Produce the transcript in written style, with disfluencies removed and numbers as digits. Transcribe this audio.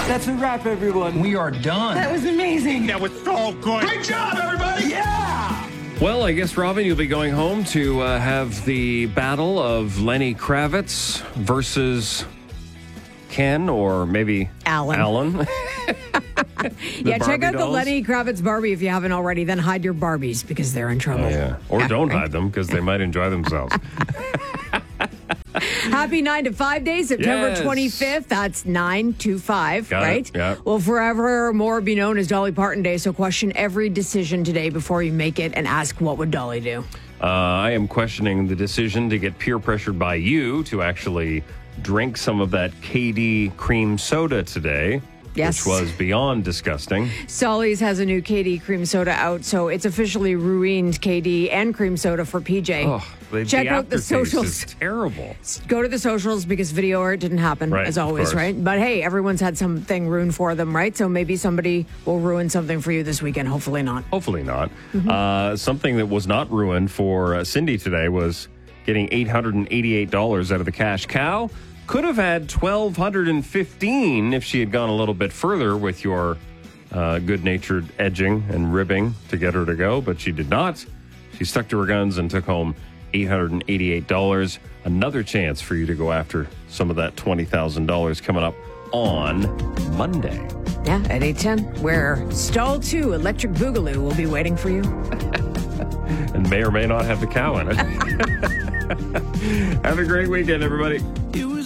That's a wrap, everyone. We are done. That was amazing. That was so good. Great job, everybody! Yeah! Well, I guess, Robin, you'll be going home to have the battle of Lenny Kravitz versus Ken, or maybe Alan. Yeah, check out the dolls. Lenny Kravitz Barbie if you haven't already. Then hide your Barbies because they're in trouble. Oh, yeah. Or don't hide them because they might enjoy themselves. Happy 9 to 5 day, September Yes. 25th. That's 9 to 5, Got it, right? yeah. Will forevermore be known as Dolly Parton Day. So question every decision today before you make it and ask, what would Dolly do? I am questioning the decision to get peer pressured by you to actually drink some of that KD cream soda today. Yes. Which was beyond disgusting. Solly's has a new KD cream soda out, so it's officially ruined KD and cream soda for PJ. Oh, Check out the aftertaste socials. is terrible. Go to the socials because video or it didn't happen, Right, as of always, course. right? But hey, everyone's had something ruined for them, right? So maybe somebody will ruin something for you this weekend. Hopefully not. Hopefully not. Something that was not ruined for Cindy today was getting $888 out of the cash cow. Could have had $1,215 if she had gone a little bit further with your good-natured edging and ribbing to get her to go, but she did not. She stuck to her guns and took home $888. Another chance for you to go after some of that $20,000 coming up on Monday. Yeah, at 8:10, where Stall 2 Electric Boogaloo will be waiting for you. And may or may not have the cow in it. Have a great weekend, everybody. It was